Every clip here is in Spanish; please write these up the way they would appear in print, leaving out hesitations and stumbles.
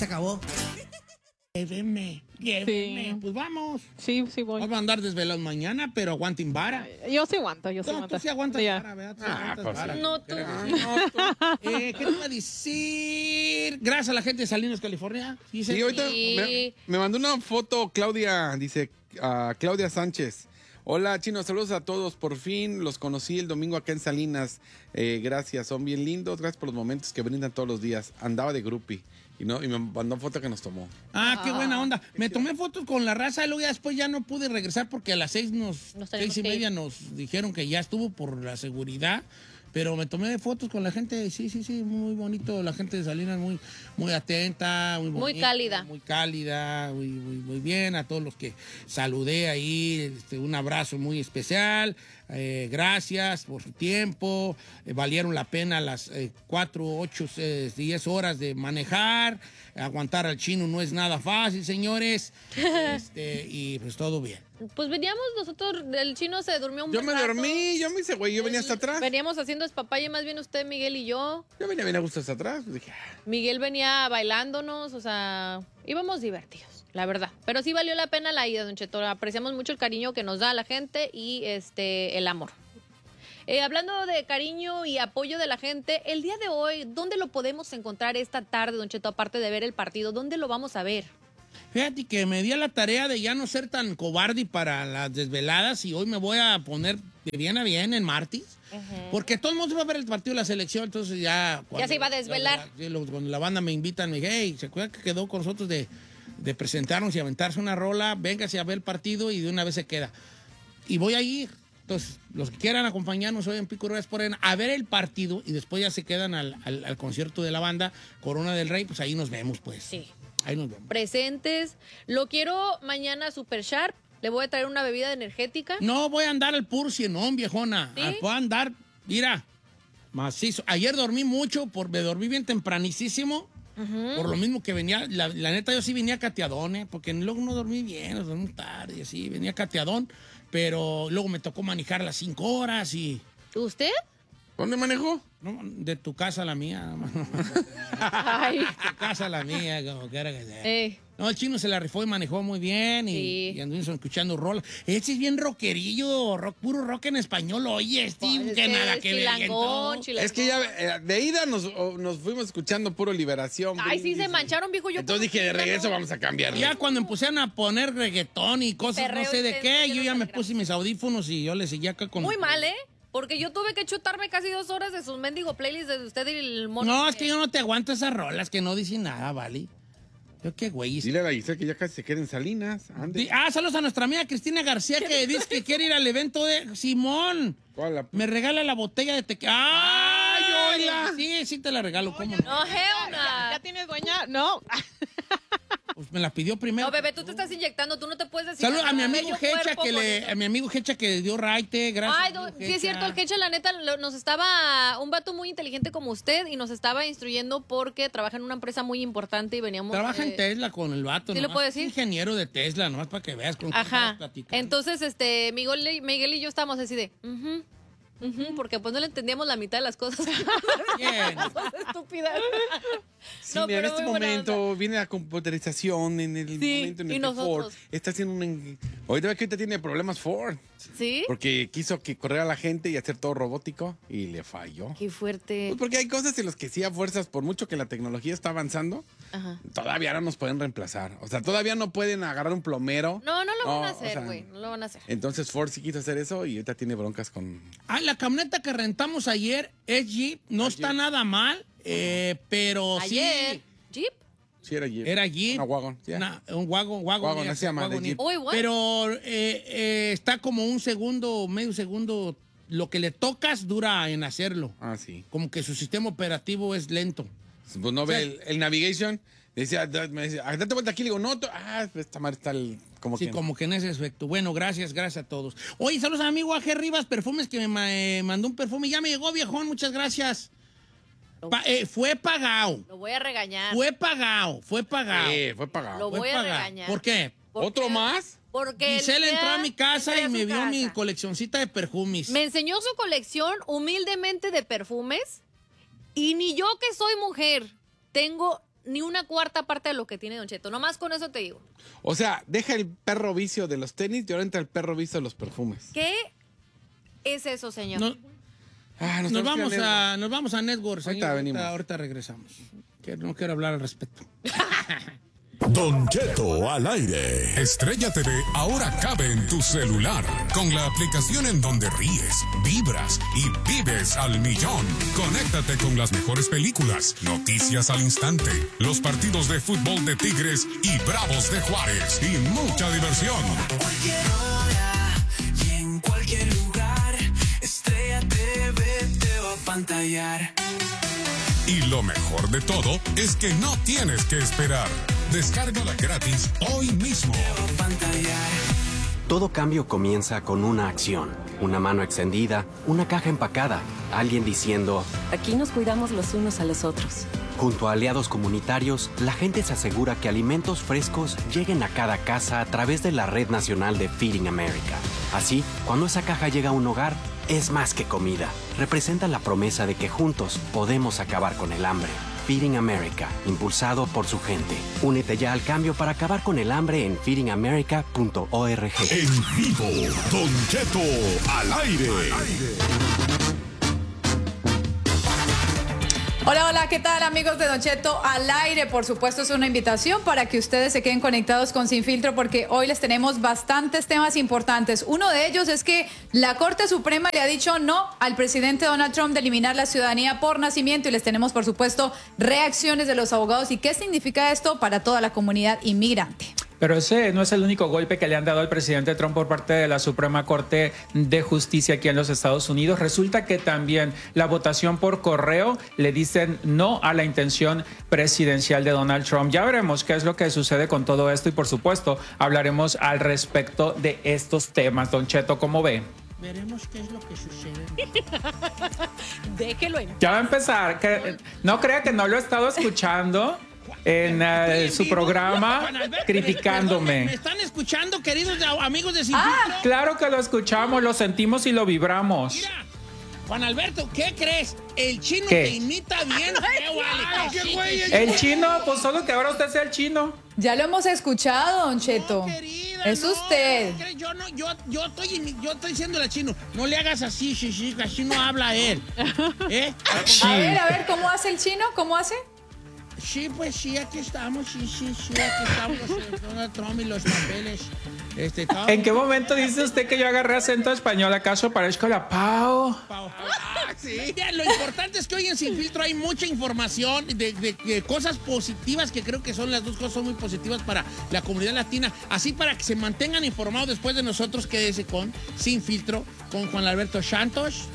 se acabó. Llévenme. Sí. Pues vamos. Sí, voy. Vamos a andar desvelados mañana, pero aguanten vara. Yo sí aguanto, No, tú sí aguantas Sí, vara, ¿verdad? Tú sí aguantas pues vara. sí. No, tú. ¿Qué te iba a decir? Gracias a la gente de Salinas, California. Sí, ahorita Sí. me mandó una foto Claudia, dice Claudia Sánchez. Hola, Chino, saludos a todos. Por fin los conocí el domingo acá en Salinas. Gracias, son bien lindos. Gracias por los momentos que brindan todos los días. Andaba de groupie y me mandó foto que nos tomó. Ah, qué buena onda. Me tomé fotos con la raza y luego ya después ya no pude regresar porque a las 6 Nos tenemos 6:30 nos dijeron que ya estuvo por la seguridad. Pero me tomé fotos con la gente, sí, muy bonito. La gente de Salinas muy atenta, muy bonita. Muy cálida. Muy bien. A todos los que saludé ahí, un abrazo muy especial. Gracias por su tiempo. Valieron la pena las 4, 8, 10 horas de manejar. Aguantar al chino no es nada fácil, señores. Y pues todo bien. Pues veníamos nosotros, el chino se durmió un Yo buen me rato. dormí, yo me hice güey, yo venía hasta atrás. Veníamos haciendo espapaya, más bien usted, Miguel y yo. Yo venía bien a gusto hasta atrás. Pues dije, Miguel venía bailándonos, o sea, íbamos divertidos, la verdad. Pero sí valió la pena la ida, Don Cheto. Apreciamos mucho el cariño que nos da la gente y el amor. Hablando de cariño y apoyo de la gente, el día de hoy, ¿dónde lo podemos encontrar esta tarde, Don Cheto? Aparte de ver el partido, ¿dónde lo vamos a ver? Fíjate que me di a la tarea de ya no ser tan cobarde para las desveladas y hoy me voy a poner de bien a bien en martes. Porque todo el mundo va a ver el partido de la selección, entonces ya... Ya se iba a desvelar. Cuando la banda me invitan, me dije, hey, ¿se acuerdan que quedó con nosotros de presentarnos y aventarse una rola? Véngase a ver el partido y de una vez se queda. Y voy a ir. Entonces, los que quieran acompañarnos hoy en Pico Reyes por a ver el partido y después ya se quedan al concierto de la banda Corona del Rey, pues ahí nos vemos, pues. Sí. Ahí nos vemos. Presentes. Lo quiero mañana super sharp. Le voy a traer una bebida energética. No voy a andar al puro cienón, viejona. ¿Sí? Voy a andar, mira, macizo. Ayer dormí mucho, me dormí bien tempranísimo. Por lo mismo que venía, la neta yo sí venía cateadón, porque luego no dormí bien, dormí tarde, así, venía cateadón, pero luego me tocó manejar las 5 horas y... ¿Usted? ¿dónde manejó? No, de tu casa a la mía. Ay. De tu casa a la mía, como quiera que sea. No, el chino se la rifó y manejó muy bien y anduvimos escuchando rolas. Ese es bien rockerillo, puro rock en español. Oye, Steve, que nada que ver. Chilangón. Es que ya de ida nos fuimos escuchando puro Liberación. Ay, sí, Brindis, se mancharon, viejo. Yo Entonces dije, de regreso vamos a cambiar. Ya cuando empezaron a poner reggaetón y cosas, Perreo no sé de intenso, qué, yo yo no ya me sabía. puse mis audífonos y yo le seguía acá con... Muy mal, ¿eh? Porque yo tuve que chutarme casi 2 horas de sus mendigo playlists de usted y el mono. No, es que yo no te aguanto esas rolas que no dicen nada, ¿vale? Yo qué güey. Dile a la Giselle que ya casi se queda en Salinas. Ande. Saludos a nuestra amiga Cristina García que dice que quiere ir al evento de Simón. ¿Cuál? Me regala la botella de tequila. ¡Ay, oiga! Sí te la regalo, ¿cómo no? No, hell no. ¿Ya tienes dueña? No. Pues me la pidió primero. No, bebé, tú te estás inyectando, tú no te puedes decir. Saludos a mi nada. amigo Bello Hecha cuerpo con eso. a mi amigo Hecha que le dio raite, gracias. Ay, amigo sí es cierto, el Hecha, la neta, nos estaba un vato muy inteligente como usted y nos estaba instruyendo porque trabaja en una empresa muy importante y veníamos... Trabaja en Tesla con el vato, ¿Sí ¿no? lo puedo decir? Ingeniero de Tesla, nomás para que veas con quién Ajá. estabas platicando. Entonces, Miguel y yo estábamos así de... porque pues no le entendíamos la mitad de las cosas. Bien. Cosas estúpidas. Sí, No, mira, en pero este muy buena momento viene la computerización en el momento en y el que nosotros. Ford está haciendo ahorita ve que ahorita tiene problemas Ford. ¿Sí? Porque quiso que corriera a la gente y hacer todo robótico y le falló. Qué fuerte. Pues porque hay cosas en las que sí a fuerzas, por mucho que la tecnología está avanzando, Ajá. todavía no nos pueden reemplazar. O sea, todavía no pueden agarrar un plomero. No lo van a o hacer, sea, güey. No lo van a hacer. Entonces Ford sí quiso hacer eso y ahorita tiene broncas con... La camioneta que rentamos ayer es Jeep, no está nada mal, pero Ayer. ¿Jeep? Sí, era Jeep. Era Jeep. Una wagon. Sí. Un wagon, así se llama, de Jeep. Uy, what? Pero está como medio segundo, lo que le tocas dura en hacerlo. Ah, sí. Como que su sistema operativo es lento. Pues no ve Sí. el navigation. Me decía, date vuelta aquí. Le digo, no, esta madre está como Sí, que... como que en ese aspecto. Bueno, gracias a todos. Oye, saludos a mi amigo AG Rivas Perfumes que me mandó un perfume. Ya me llegó, viejón, muchas gracias. Fue pagado. Lo voy a regañar. Fue pagado. fue pagado. Lo Fue voy a pagado. regañar. ¿Por qué? Porque- ¿Otro más? Porque Giselle entró a mi casa entré y a me su vio mi casa. coleccioncita de perfumes. Me enseñó su colección humildemente de perfumes y ni yo que soy mujer tengo ni una cuarta parte de lo que tiene Don Cheto. Nomás con eso te digo. O sea, deja el perro vicio de los tenis y ahora entra el perro vicio de los perfumes. ¿Qué es eso, señor? Nos vamos a Network. Ahorita venimos. Ahorita regresamos. No quiero hablar al respecto. Don Cheto al aire. Estrella TV ahora cabe en tu celular. Con la aplicación en donde ríes, vibras y vives al millón. Conéctate con las mejores películas, noticias al instante, los partidos de fútbol de Tigres y Bravos de Juárez y mucha diversión. A cualquier hora y en cualquier lugar, Estrella TV te va a pantallar. Y lo mejor de todo es que no tienes que esperar. Descárgala gratis hoy mismo. Todo cambio comienza con una acción, una mano extendida, una caja empacada, alguien diciendo, aquí nos cuidamos los unos a los otros. Junto a aliados comunitarios, la gente se asegura que alimentos frescos lleguen a cada casa a través de la Red Nacional de Feeding America. Así, cuando esa caja llega a un hogar, es más que comida. Representa la promesa de que juntos podemos acabar con el hambre. Feeding America, impulsado por su gente. Únete ya al cambio para acabar con el hambre en feedingamerica.org. En vivo, Don Cheto al aire. Hola, hola, ¿qué tal amigos de Don Cheto al aire? Por supuesto es una invitación para que ustedes se queden conectados con Sin Filtro porque hoy les tenemos bastantes temas importantes. Uno de ellos es que la Corte Suprema le ha dicho no al presidente Donald Trump de eliminar la ciudadanía por nacimiento y les tenemos por supuesto reacciones de los abogados y qué significa esto para toda la comunidad inmigrante. Pero ese no es el único golpe que le han dado al presidente Trump por parte de la Suprema Corte de Justicia aquí en los Estados Unidos. Resulta que también la votación por correo le dicen no a la intención presidencial de Donald Trump. Ya veremos qué es lo que sucede con todo esto y por supuesto hablaremos al respecto de estos temas. Don Cheto, ¿cómo ve? Veremos qué es lo que sucede. Déjelo en. Ya va a empezar. No crea que no lo he estado escuchando en su programa criticándome. ¿Me están escuchando, queridos amigos de Sin Filtro? Claro que lo escuchamos, lo sentimos y lo vibramos. Mira, Juan Alberto, ¿qué crees? El chino ¿Qué? te imita bien feo, vale. El chino, pues solo que ahora usted sea el chino. Ya lo hemos escuchado, Don Cheto. No, querida, es usted. Yo estoy siendo la chino. No le hagas así, sí, así no habla él. ¿Eh? A ver, ¿cómo hace el chino? ¿Cómo hace? Sí, pues sí, aquí estamos, sí, aquí estamos Donald Trump y los papeles. ¿En qué momento dice usted que yo agarré acento español? ¿Acaso parezco la Pau? Sí. Mira, lo importante es que hoy en Sin Filtro hay mucha información de cosas positivas que creo que son las dos cosas son muy positivas para la comunidad latina. Así para que se mantengan informados después de nosotros, quédese con Sin Filtro, con Juan Alberto Santos.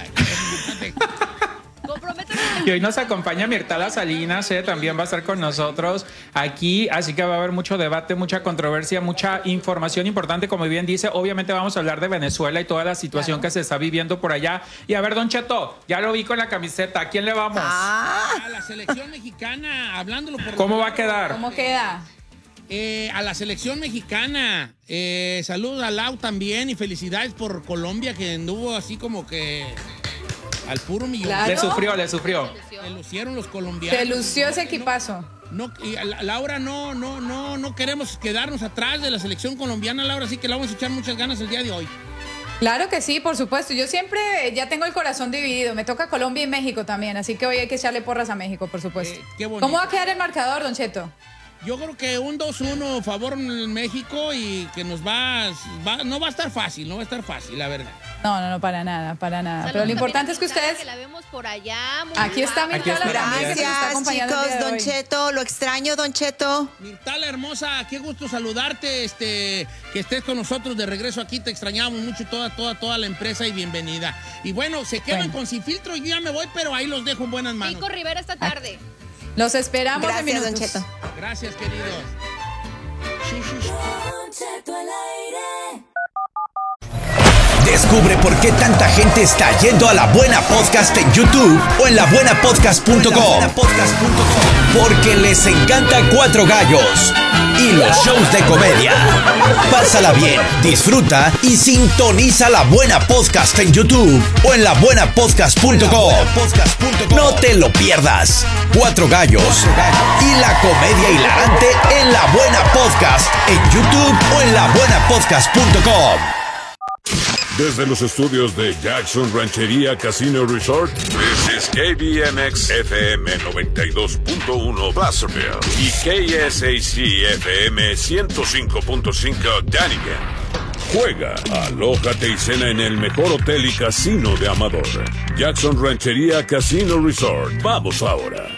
Y hoy nos acompaña Mirtala Salinas, también va a estar con nosotros aquí, así que va a haber mucho debate, mucha controversia, mucha información importante, como bien dice. Obviamente vamos a hablar de Venezuela y toda la situación que se está viviendo por allá. Y a ver, Don Cheto, ya lo vi con la camiseta, ¿a quién le vamos? A la selección mexicana, hablándolo por... ¿Cómo va a quedar? ¿Cómo queda? A la selección mexicana, saludos a Lau también y felicidades por Colombia, que anduvo así como que... al puro millón. Claro. Le sufrió. Se lucieron los colombianos. Se lució ese equipazo. Laura, no queremos quedarnos atrás de la selección colombiana, Laura, así que la vamos a echar muchas ganas el día de hoy. Claro que sí, por supuesto. Yo siempre ya tengo el corazón dividido. Me toca Colombia y México también, así que hoy hay que echarle porras a México, por supuesto. Qué bonito. ¿Cómo va a quedar el marcador, Don Cheto? Yo creo que un 2-1 favor en México y que no va a estar fácil, la verdad. No, para nada. Saludos. Pero lo importante es que ustedes... Que la vemos por allá. Aquí está Mirtala. Gracias, chicos, Don Cheto. Lo extraño, Don Cheto. Mirtala, hermosa, qué gusto saludarte, que estés con nosotros de regreso aquí. Te extrañamos mucho, toda la empresa y bienvenida. Y bueno, se quedan con Sin Filtro. Yo ya me voy, pero ahí los dejo en buenas manos. Nico Rivera esta tarde. Los esperamos. Gracias, en minutos. Don Cheto. Gracias, queridos. Don Cheto al aire. Descubre por qué tanta gente está yendo a La Buena Podcast en YouTube o en labuenapodcast.com. porque les encanta Cuatro Gallos y los shows de comedia. Pásala bien, disfruta y sintoniza La Buena Podcast en YouTube o en labuenapodcast.com. No te lo pierdas. Cuatro Gallos y la comedia hilarante en La Buena Podcast en YouTube o en labuenapodcast.com. Desde los estudios de Jackson Ranchería Casino Resort, this is KBMX FM 92.1 Placerville y KSAC FM 105.5 Dunnigan. Juega, alójate y cena en el mejor hotel y casino de Amador. Jackson Ranchería Casino Resort. Vamos ahora.